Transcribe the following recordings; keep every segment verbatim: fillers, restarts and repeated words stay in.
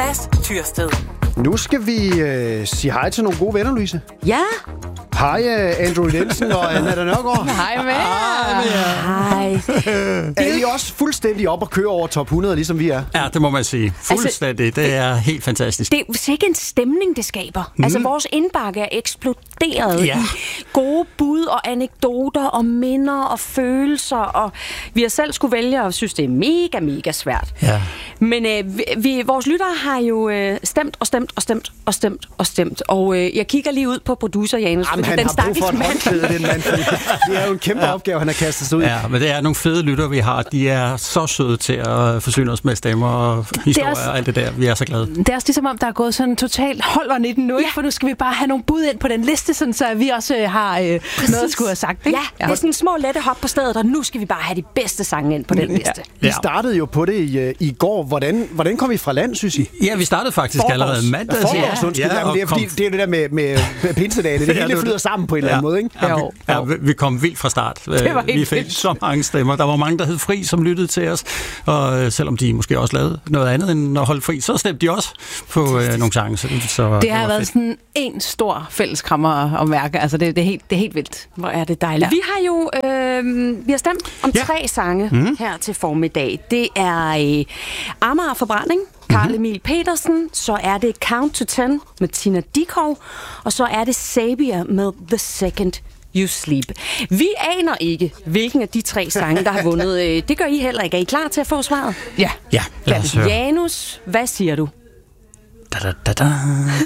Mads Tyrsted. Nu skal vi øh, sige hej til nogle gode venner, Louise. Ja. Hej, Andrew Jensen og Anna Nørgaard. Hej med Hej. Er I også fuldstændig op og køre over top hundrede, ligesom vi er? Ja, det må man sige. Fuldstændig. Altså, det er helt fantastisk. Det er sikkert en stemning, det skaber. Mm. Altså, vores indbakke er eksploderet ja. i gode bud og anekdoter og minder og følelser. Og vi har selv skulle vælge og synes, det er mega, mega svært. Ja. Men øh, vi, vores lyttere har jo øh, stemt og stemt og stemt og stemt og stemt. Og øh, jeg kigger lige ud på producer Janus. Jamen, han den har brug for et håndklæde, den mand. Det er jo en kæmpe ja. opgave, han har kastet sig ud. Ja, men det er nogle fede lyttere, vi har. De er så søde til at forsyne os med stemmer og historier også, og alt det der. Vi er så glade. Det er også ligesom om, der er gået sådan totalt hold og nitten nu, ja. for nu skal vi bare have nogle bud ind på den liste, sådan, så vi også øh, har øh, noget at skulle have sagt. Ikke? Ja, ja, det er sådan små lette hop på stedet, og nu skal vi bare have de bedste sange ind på den liste. Ja. Vi startede jo på det i, i går. Hvordan, hvordan kom vi fra land, synes I? Ja, vi startede faktisk Forårs. allerede mandag. Forårs, ja. undskyld. Ja, det, er, fordi, det er det der med, med, med pinsedagene. Det hele flyder sammen på en ja. eller anden måde, ikke? Ja, vi, ja, vi, vi kom vildt fra start. Vi fik vildt. så mange stemmer. Der var mange, der hed fri, som lyttede til os. Og selvom de måske også lavede noget andet end at holde fri, så stemte de også på øh, nogle sange. Så, så det har været fedt. Sådan en stor fælleskrammer at mærke. Altså, det, det, er helt, det er helt vildt. Hvor er det dejligt. Ja. Vi har jo øh, vi har stemt om ja. tre sange mm. her til formiddag. Det er øh, Amager Forbrænding, Carl Emil Petersen, så er det Count to Ten med Tina Dickow, og så er det Sabia med The Second You Sleep. Vi aner ikke, hvilken af de tre sange, der har vundet. Det gør I heller ikke. Er I klar til at få svaret? Ja. Ja, lad os høre. Janus, hvad siger du? Da, da, da, da.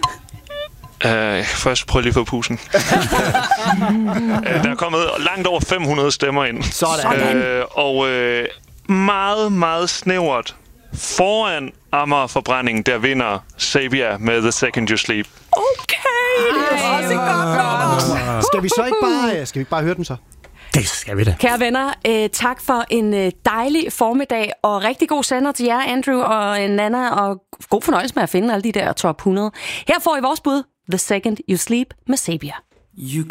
Uh, først prøv lige at få pusen. uh, der er kommet langt over fem hundrede stemmer ind. Sådan. Uh, og uh, meget, meget snævert foran Amager Forbrænding, der vinder Sabia med The Second You Sleep. Okay, det er også godt. Skal vi så ikke bare, skal vi ikke bare høre den så? Det skal vi da. Kære venner, øh, tak for en øh, dejlig formiddag, og rigtig god sender til jer, Andrew og øh, Nana, og god fornøjelse med at finde alle de der top hundrede. Her får I vores bud, The Second You Sleep med Sabia. You